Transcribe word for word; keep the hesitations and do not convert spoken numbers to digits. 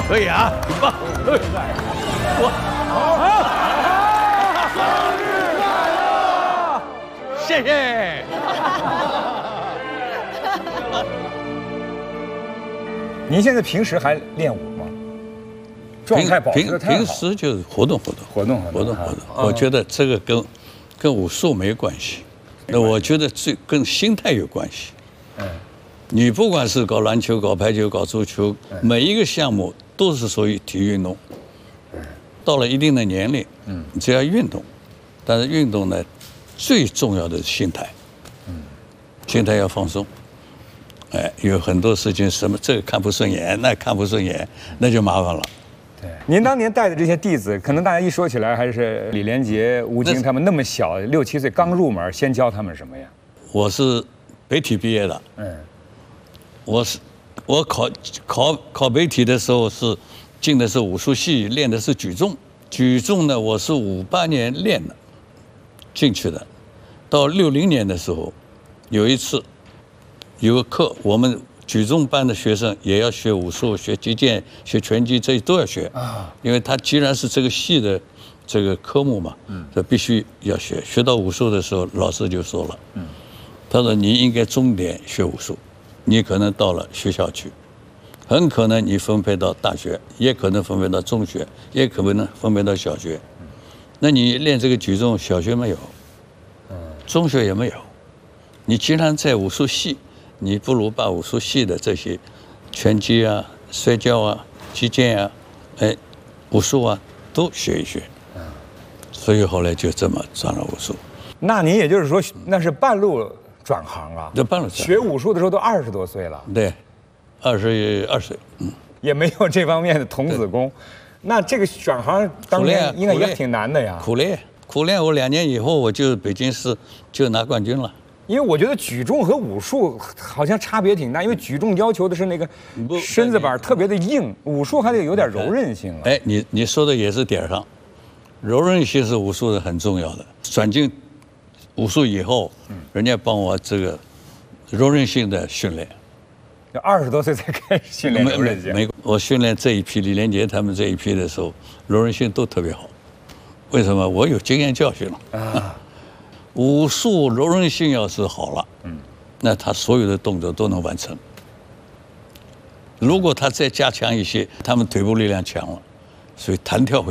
可以啊，很棒。我好，生日快乐！谢谢。 您现在平时还练舞吗？状态保持得太好。 平平时就是活动活动， 活动活动活动。我觉得这个跟跟武术没关系，那我觉得最跟心态有关系。嗯，你不管是搞篮球、搞排球、搞足球，每一个项目都是属于体育运动。到了一定的年龄，嗯，你只要运动，但是运动呢，最重要的是心态。嗯，心态要放松。哎，有很多事情，什么这个看不顺眼，那看不顺眼，那就麻烦了。 对，您当年带的这些弟子，可能大家一说起来还是李连杰、吴京他们那么小，六七岁刚入门，先教他们什么呀？ 我是北体毕业的，嗯，我是我考考考北体的时候是进的是武术系，练的是举重。举重呢，我是五八年练的，进去的，到六零年的时候，有一次。有个课，我们举重班的学生也要学武术、学击剑、学拳击，这些都要学啊。因为他既然是这个系的这个科目嘛，嗯，这必须要学。学到武术的时候，老师就说了，嗯，他说你应该重点学武术，你可能到了学校去，很可能你分配到大学，也可能分配到中学，也可能分配到小学。那你练这个举重，小学没有，中学也没有，你既然在武术系。你不如把武术系的这些拳击啊、摔跤啊、击剑啊、哎、武术啊都学一学。所以后来就这么转了武术。 那您也就是说，那是半路转行啊？ 这半路转。学武术的时候都二十多岁了。 对，二十二岁，嗯， 也没有这方面的童子功。那这个转行当年应该也挺难的呀。 苦练，苦练，我两年以后我就北京市就拿冠军了。 因为我觉得举重和武术好像差别挺大，因为举重要求的是那个身子板特别的硬，武术还得有点柔韧性啊。 哎，你你说的也是点上，柔韧性是武术的很重要的。转进武术以后，人家帮我这个柔韧性的训练。 要二十多岁才开始训练柔韧性。 没，我训练这一批李连杰他们这一批的时候，柔韧性都特别好。为什么？我有经验教训了啊。武术柔韧性要是好了，嗯，那他所有的动作都能完成。如果他再加强一些，他们腿部力量强了，所以弹跳会。